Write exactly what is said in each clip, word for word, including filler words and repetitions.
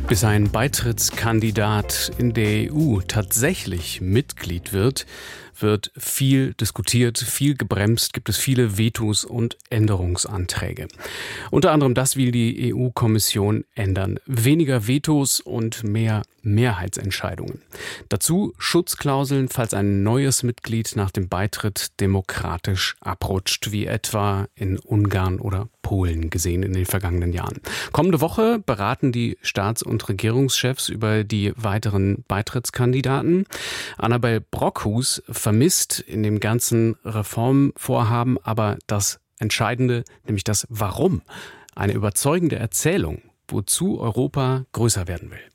Bis ein Beitrittskandidat in der E U tatsächlich Mitglied wird, wird viel diskutiert, viel gebremst, gibt es viele Vetos und Änderungsanträge. Unter anderem das will die E U-Kommission ändern. Weniger Vetos und mehr Mehrheitsentscheidungen. Dazu Schutzklauseln, falls ein neues Mitglied nach dem Beitritt demokratisch abrutscht, wie etwa in Ungarn oder Polen gesehen in den vergangenen Jahren. Kommende Woche beraten die Staats- und Regierungschefs über die weiteren Beitrittskandidaten. Annabel Brockhus vermisst in dem ganzen Reformvorhaben aber das Entscheidende, nämlich das Warum. Eine überzeugende Erzählung, wozu Europa größer werden will.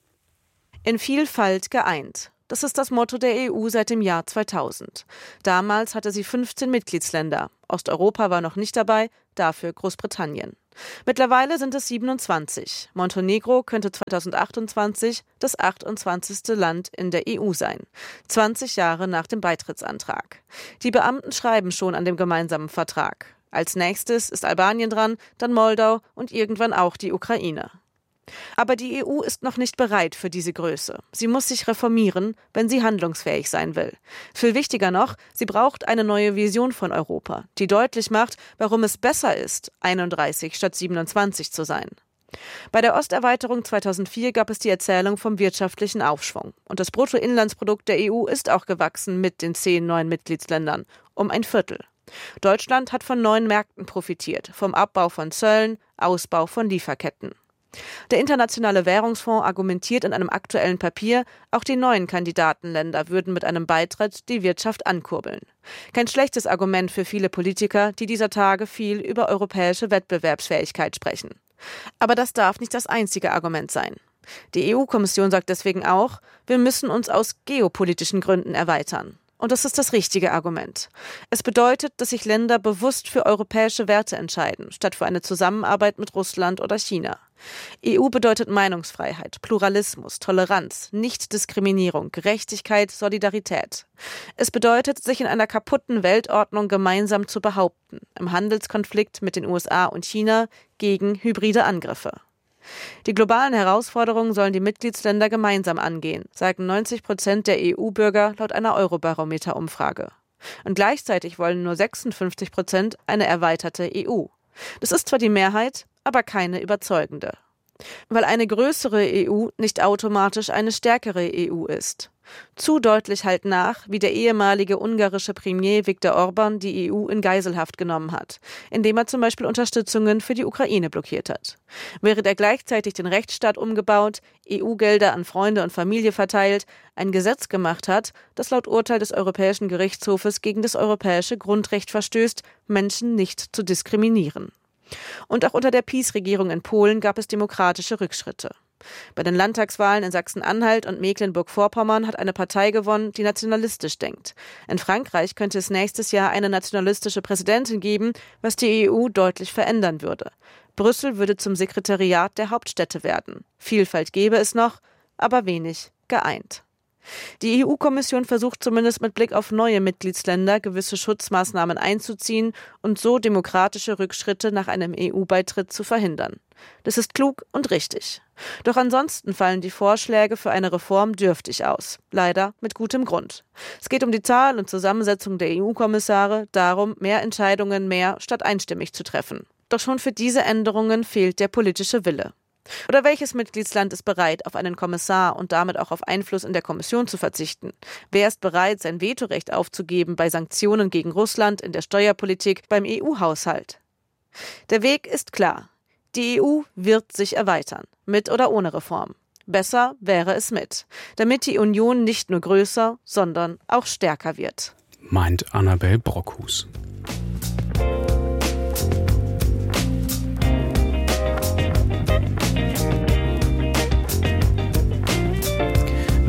In Vielfalt geeint. Das ist das Motto der E U seit dem Jahr zweitausend. Damals hatte sie fünfzehn Mitgliedsländer. Osteuropa war noch nicht dabei, dafür Großbritannien. Mittlerweile sind es siebenundzwanzig. Montenegro könnte zweitausendachtundzwanzig das achtundzwanzigste Land in der E U sein. zwanzig Jahre nach dem Beitrittsantrag. Die Beamten schreiben schon an dem gemeinsamen Vertrag. Als nächstes ist Albanien dran, dann Moldau und irgendwann auch die Ukraine. Aber die E U ist noch nicht bereit für diese Größe. Sie muss sich reformieren, wenn sie handlungsfähig sein will. Viel wichtiger noch, sie braucht eine neue Vision von Europa, die deutlich macht, warum es besser ist, einunddreißig statt siebenundzwanzig zu sein. Bei der Osterweiterung zweitausendvier gab es die Erzählung vom wirtschaftlichen Aufschwung. Und das Bruttoinlandsprodukt der E U ist auch gewachsen mit den zehn neuen Mitgliedsländern, um ein Viertel. Deutschland hat von neuen Märkten profitiert, vom Abbau von Zöllen, Ausbau von Lieferketten. Der Internationale Währungsfonds argumentiert in einem aktuellen Papier, auch die neuen Kandidatenländer würden mit einem Beitritt die Wirtschaft ankurbeln. Kein schlechtes Argument für viele Politiker, die dieser Tage viel über europäische Wettbewerbsfähigkeit sprechen. Aber das darf nicht das einzige Argument sein. Die E U-Kommission sagt deswegen auch, wir müssen uns aus geopolitischen Gründen erweitern. Und das ist das richtige Argument. Es bedeutet, dass sich Länder bewusst für europäische Werte entscheiden, statt für eine Zusammenarbeit mit Russland oder China. E U bedeutet Meinungsfreiheit, Pluralismus, Toleranz, Nichtdiskriminierung, Gerechtigkeit, Solidarität. Es bedeutet, sich in einer kaputten Weltordnung gemeinsam zu behaupten, im Handelskonflikt mit den U S A und China gegen hybride Angriffe. Die globalen Herausforderungen sollen die Mitgliedsländer gemeinsam angehen, sagen neunzig Prozent der E U-Bürger laut einer Eurobarometer-Umfrage. Und gleichzeitig wollen nur sechsundfünfzig Prozent eine erweiterte E U. Das ist zwar die Mehrheit, aber keine überzeugende. Weil eine größere E U nicht automatisch eine stärkere E U ist. Zu deutlich halt nach, wie der ehemalige ungarische Premier Viktor Orban die E U in Geiselhaft genommen hat, indem er zum Beispiel Unterstützungen für die Ukraine blockiert hat. Während er gleichzeitig den Rechtsstaat umgebaut, E U-Gelder an Freunde und Familie verteilt, ein Gesetz gemacht hat, das laut Urteil des Europäischen Gerichtshofes gegen das europäische Grundrecht verstößt, Menschen nicht zu diskriminieren. Und auch unter der PiS-Regierung in Polen gab es demokratische Rückschritte. Bei den Landtagswahlen in Sachsen-Anhalt und Mecklenburg-Vorpommern hat eine Partei gewonnen, die nationalistisch denkt. In Frankreich könnte es nächstes Jahr eine nationalistische Präsidentin geben, was die E U deutlich verändern würde. Brüssel würde zum Sekretariat der Hauptstädte werden. Vielfalt gäbe es noch, aber wenig geeint. Die E U-Kommission versucht zumindest mit Blick auf neue Mitgliedsländer gewisse Schutzmaßnahmen einzuziehen und so demokratische Rückschritte nach einem E U-Beitritt zu verhindern. Das ist klug und richtig. Doch ansonsten fallen die Vorschläge für eine Reform dürftig aus. Leider mit gutem Grund. Es geht um die Zahl und Zusammensetzung der E U-Kommissare, darum, mehr Entscheidungen mehr statt einstimmig zu treffen. Doch schon für diese Änderungen fehlt der politische Wille. Oder welches Mitgliedsland ist bereit, auf einen Kommissar und damit auch auf Einfluss in der Kommission zu verzichten? Wer ist bereit, sein Vetorecht aufzugeben bei Sanktionen gegen Russland, in der Steuerpolitik, beim E U-Haushalt? Der Weg ist klar. Die E U wird sich erweitern, mit oder ohne Reform. Besser wäre es mit, damit die Union nicht nur größer, sondern auch stärker wird. Meint Annabel Brockhus.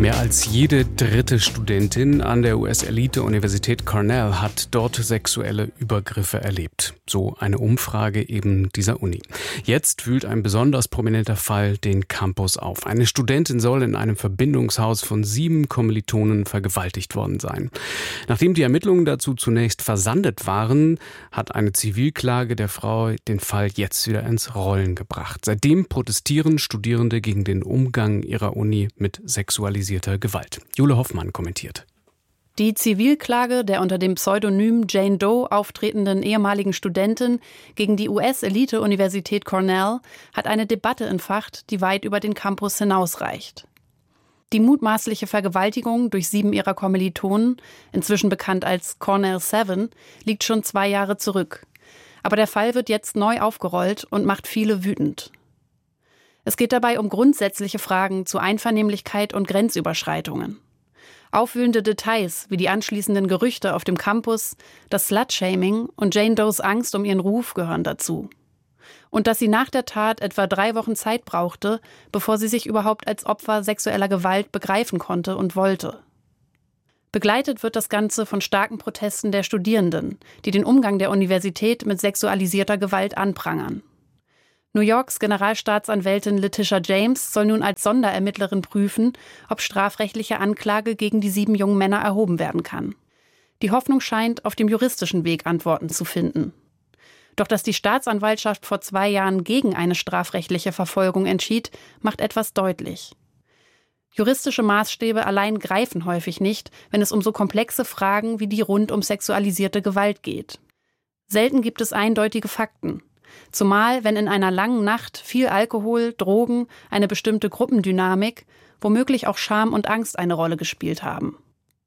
Mehr als jede dritte Studentin an der U S-Elite-Universität Cornell hat dort sexuelle Übergriffe erlebt. So eine Umfrage eben dieser Uni. Jetzt wühlt ein besonders prominenter Fall den Campus auf. Eine Studentin soll in einem Verbindungshaus von sieben Kommilitonen vergewaltigt worden sein. Nachdem die Ermittlungen dazu zunächst versandet waren, hat eine Zivilklage der Frau den Fall jetzt wieder ins Rollen gebracht. Seitdem protestieren Studierende gegen den Umgang ihrer Uni mit sexualisierter Gewalt. Jule Hoffmann kommentiert. Die Zivilklage der unter dem Pseudonym Jane Doe auftretenden ehemaligen Studentin gegen die U S-Elite-Universität Cornell hat eine Debatte entfacht, die weit über den Campus hinausreicht. Die mutmaßliche Vergewaltigung durch sieben ihrer Kommilitonen, inzwischen bekannt als Cornell Seven, liegt schon zwei Jahre zurück. Aber der Fall wird jetzt neu aufgerollt und macht viele wütend. Es geht dabei um grundsätzliche Fragen zu Einvernehmlichkeit und Grenzüberschreitungen. Aufwühlende Details wie die anschließenden Gerüchte auf dem Campus, das Slut-Shaming und Jane Does Angst um ihren Ruf gehören dazu. Und dass sie nach der Tat etwa drei Wochen Zeit brauchte, bevor sie sich überhaupt als Opfer sexueller Gewalt begreifen konnte und wollte. Begleitet wird das Ganze von starken Protesten der Studierenden, die den Umgang der Universität mit sexualisierter Gewalt anprangern. New Yorks Generalstaatsanwältin Letitia James soll nun als Sonderermittlerin prüfen, ob strafrechtliche Anklage gegen die sieben jungen Männer erhoben werden kann. Die Hoffnung scheint, auf dem juristischen Weg Antworten zu finden. Doch dass die Staatsanwaltschaft vor zwei Jahren gegen eine strafrechtliche Verfolgung entschied, macht etwas deutlich. Juristische Maßstäbe allein greifen häufig nicht, wenn es um so komplexe Fragen wie die rund um sexualisierte Gewalt geht. Selten gibt es eindeutige Fakten. Zumal, wenn in einer langen Nacht viel Alkohol, Drogen, eine bestimmte Gruppendynamik, womöglich auch Scham und Angst eine Rolle gespielt haben.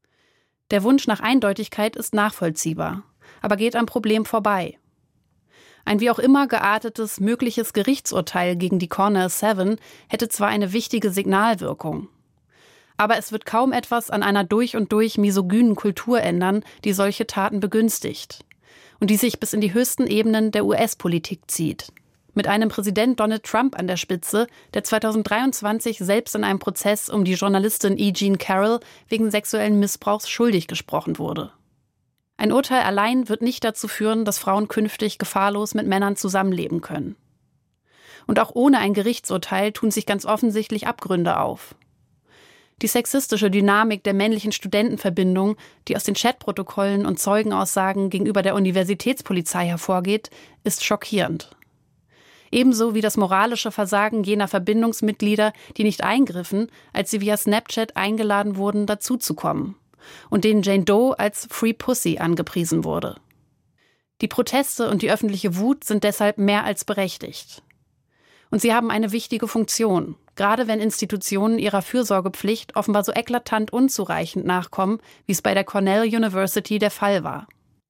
Der Wunsch nach Eindeutigkeit ist nachvollziehbar, aber geht am Problem vorbei. Ein wie auch immer geartetes mögliches Gerichtsurteil gegen die Cornell Seven hätte zwar eine wichtige Signalwirkung, aber es wird kaum etwas an einer durch und durch misogynen Kultur ändern, die solche Taten begünstigt und die sich bis in die höchsten Ebenen der U S-Politik zieht. Mit einem Präsident Donald Trump an der Spitze, der zweitausenddreiundzwanzig selbst in einem Prozess um die Journalistin E. Jean Carroll wegen sexuellen Missbrauchs schuldig gesprochen wurde. Ein Urteil allein wird nicht dazu führen, dass Frauen künftig gefahrlos mit Männern zusammenleben können. Und auch ohne ein Gerichtsurteil tun sich ganz offensichtlich Abgründe auf. Die sexistische Dynamik der männlichen Studentenverbindung, die aus den Chatprotokollen und Zeugenaussagen gegenüber der Universitätspolizei hervorgeht, ist schockierend. Ebenso wie das moralische Versagen jener Verbindungsmitglieder, die nicht eingriffen, als sie via Snapchat eingeladen wurden, dazuzukommen und denen Jane Doe als Free Pussy angepriesen wurde. Die Proteste und die öffentliche Wut sind deshalb mehr als berechtigt. Und sie haben eine wichtige Funktion, gerade wenn Institutionen ihrer Fürsorgepflicht offenbar so eklatant unzureichend nachkommen, wie es bei der Cornell University der Fall war.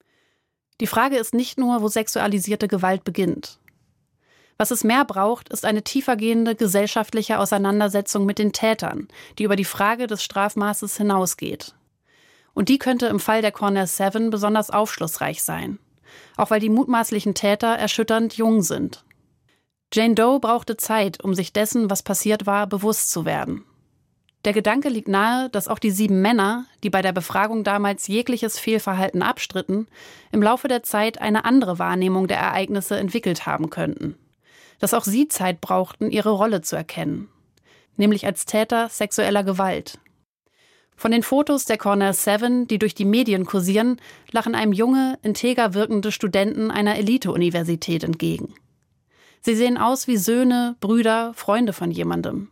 Die Frage ist nicht nur, wo sexualisierte Gewalt beginnt. Was es mehr braucht, ist eine tiefergehende gesellschaftliche Auseinandersetzung mit den Tätern, die über die Frage des Strafmaßes hinausgeht. Und die könnte im Fall der Cornell Seven besonders aufschlussreich sein, auch weil die mutmaßlichen Täter erschütternd jung sind. Jane Doe brauchte Zeit, um sich dessen, was passiert war, bewusst zu werden. Der Gedanke liegt nahe, dass auch die sieben Männer, die bei der Befragung damals jegliches Fehlverhalten abstritten, im Laufe der Zeit eine andere Wahrnehmung der Ereignisse entwickelt haben könnten. Dass auch sie Zeit brauchten, ihre Rolle zu erkennen, nämlich als Täter sexueller Gewalt. Von den Fotos der Cornell Seven, die durch die Medien kursieren, lachen einem junge, integer wirkende Studenten einer Elite-Universität entgegen. Sie sehen aus wie Söhne, Brüder, Freunde von jemandem.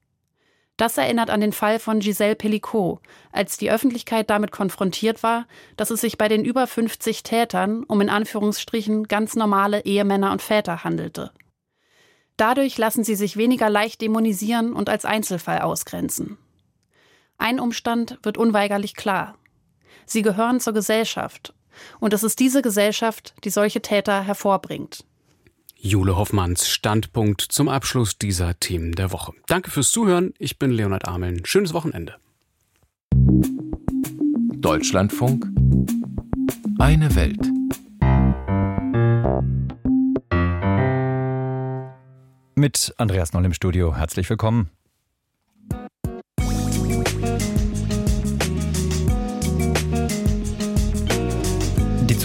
Das erinnert an den Fall von Giselle Pelicot, als die Öffentlichkeit damit konfrontiert war, dass es sich bei den über fünfzig Tätern um in Anführungsstrichen ganz normale Ehemänner und Väter handelte. Dadurch lassen sie sich weniger leicht dämonisieren und als Einzelfall ausgrenzen. Ein Umstand wird unweigerlich klar. Sie gehören zur Gesellschaft. Und es ist diese Gesellschaft, die solche Täter hervorbringt. Jule Hoffmanns Standpunkt zum Abschluss dieser Themen der Woche. Danke fürs Zuhören. Ich bin Leonhard Ameln. Schönes Wochenende. Deutschlandfunk. Eine Welt. Mit Andreas Noll im Studio. Herzlich willkommen.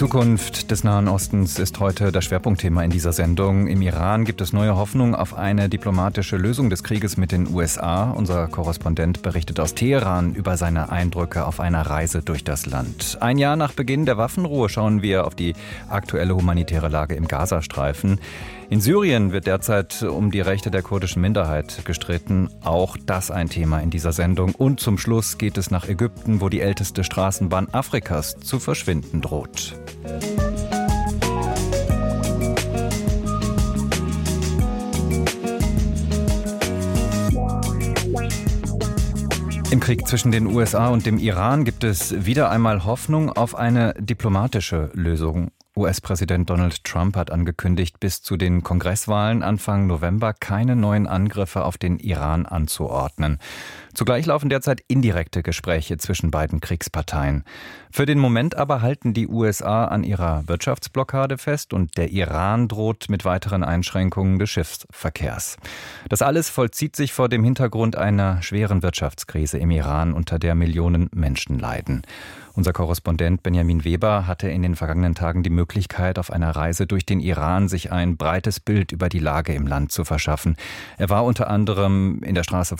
Die Zukunft des Nahen Ostens ist heute das Schwerpunktthema in dieser Sendung. Im Iran gibt es neue Hoffnung auf eine diplomatische Lösung des Krieges mit den U S A. Unser Korrespondent berichtet aus Teheran über seine Eindrücke auf einer Reise durch das Land. Ein Jahr nach Beginn der Waffenruhe schauen wir auf die aktuelle humanitäre Lage im Gazastreifen. In Syrien wird derzeit um die Rechte der kurdischen Minderheit gestritten. Auch das ein Thema in dieser Sendung. Und zum Schluss geht es nach Ägypten, wo die älteste Straßenbahn Afrikas zu verschwinden droht. Im Krieg zwischen den U S A und dem Iran gibt es wieder einmal Hoffnung auf eine diplomatische Lösung. U S-Präsident Donald Trump hat angekündigt, bis zu den Kongresswahlen Anfang November keine neuen Angriffe auf den Iran anzuordnen. Zugleich laufen derzeit indirekte Gespräche zwischen beiden Kriegsparteien. Für den Moment aber halten die U S A an ihrer Wirtschaftsblockade fest und der Iran droht mit weiteren Einschränkungen des Schiffsverkehrs. Das alles vollzieht sich vor dem Hintergrund einer schweren Wirtschaftskrise im Iran, unter der Millionen Menschen leiden. Unser Korrespondent Benjamin Weber hatte in den vergangenen Tagen die Möglichkeit, auf einer Reise durch den Iran sich ein breites Bild über die Lage im Land zu verschaffen. Er war unter anderem in der Straße